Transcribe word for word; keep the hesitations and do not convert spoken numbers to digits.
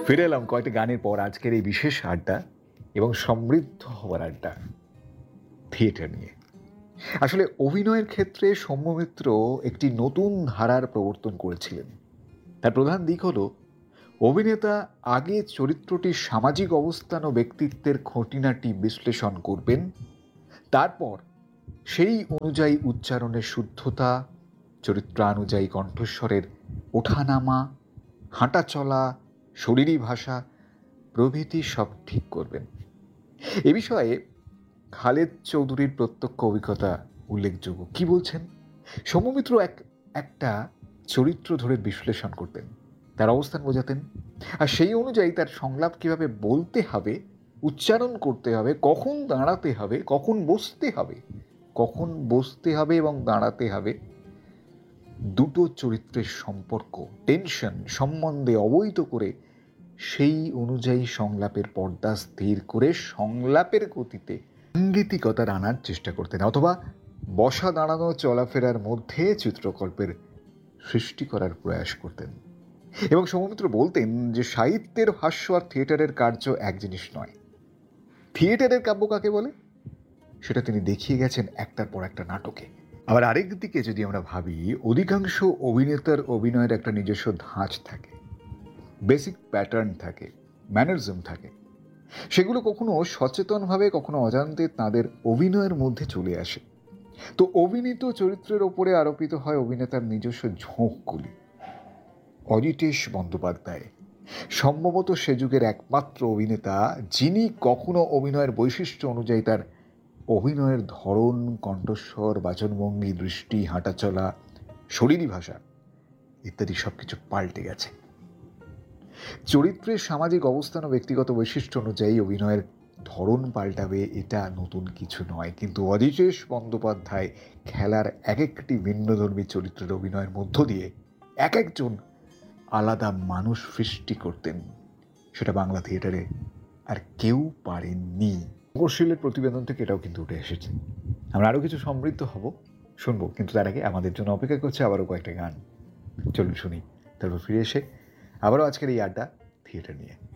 ফিরে এলাম কয়েকটি গানের পর আজকের এই বিশেষ আড্ডা এবং সমৃদ্ধ হওয়ার আড্ডা থিয়েটার নিয়ে। আসলে অভিনয়ের ক্ষেত্রে সৌম্য মিত্র একটি নতুন ধারার প্রবর্তন করেছিলেন। তার প্রধান দিক হল অভিনেতা আগে চরিত্রটির সামাজিক অবস্থান ও ব্যক্তিত্বের খুঁটিনাটি বিশ্লেষণ করবেন, তারপর সেই অনুযায়ী উচ্চারণের শুদ্ধতা, চরিত্রানুযায়ী কণ্ঠস্বরের ওঠানামা, হাঁটা চলা, শরীরী ভাষা প্রভৃতি সব ঠিক করবেন। এ বিষয়ে খালেদ চৌধুরীর প্রত্যক্ষ অভিজ্ঞতা উল্লেখযোগ্য। কি বলছেন? সৌম্য মিত্র এক একটা চরিত্র ধরে বিশ্লেষণ করতেন, তার অবস্থান বোঝাতেন, আর সেই অনুযায়ী তার সংলাপ কিভাবে বলতে হবে, উচ্চারণ করতে হবে, কখন দাঁড়াতে হবে, কখন বসতে হবে, কখন বসতে হবে এবং দাঁড়াতে হবে, দুটো চরিত্রের সম্পর্ক, টেনশন সম্বন্ধে অবহিত করে সেই অনুযায়ী সংলাপের পর্দা স্থির করে সংলাপের গতিতে সাংগীতিকতা আনার চেষ্টা করতেন, অথবা বসা দাঁড়ানো চলাফেরার মধ্যে চিত্রকল্পের সৃষ্টি করার প্রয়াস করতেন। এবং সৌমিত্র বলতেন যে সাহিত্যের ভাষ্য আর থিয়েটারের কার্য এক জিনিস নয়। থিয়েটারের কাব্য কাকে বলে সেটা তিনি দেখিয়ে গেছেন একটার পর একটা নাটকে। আবার আরেক দিকে যদি আমরা ভাবি, অধিকাংশ অভিনেতার অভিনয়ের একটা নিজস্ব ধাঁচ থাকে, বেসিক প্যাটার্ন থাকে, ম্যানারিজম থাকে। সেগুলো কখনো সচেতনভাবে, কখনো অজান্তে তাদের অভিনয়ের মধ্যে চলে আসে। তো অভিনীত চরিত্রের ওপরে আরোপিত হয় অভিনেতার নিজস্ব ঝোঁকগুলি। অজিতেশ বন্দ্যোপাধ্যায় সম্ভবত সে যুগের একমাত্র অভিনেতা যিনি কখনো অভিনয়ের বৈশিষ্ট্য অনুযায়ী তার অভিনয়ের ধরন, কণ্ঠস্বর, বাচনভঙ্গি, দৃষ্টি, হাঁটাচলা, শরীরী ভাষা ইত্যাদি সব কিছু পাল্টে গেছে। চরিত্রের সামাজিক অবস্থান ও ব্যক্তিগত বৈশিষ্ট্য অনুযায়ী অভিনয়ের ধরন পাল্টাবে, এটা নতুন কিছু নয়। কিন্তু অজিতেশ বন্দ্যোপাধ্যায় খেলার এক একটি ভিন্নধর্মী চরিত্রের অভিনয়ের মধ্য দিয়ে এক একজন আলাদা মানুষ সৃষ্টি করতেন। সেটা বাংলা থিয়েটারে আর কেউ পারেননি। মুখোশশিল্পের প্রতিবেদন থেকে এটাও কিন্তু উঠে এসেছে। আমরা আরও কিছু সমৃদ্ধ হব, শুনবো, কিন্তু তার আগে আমাদের জন্য অপেক্ষা করছে আবারও কয়েকটা গান। চলুন শুনি, তারপর ফিরে এসে আবারও আজকের এই আড্ডা থিয়েটার নিয়ে।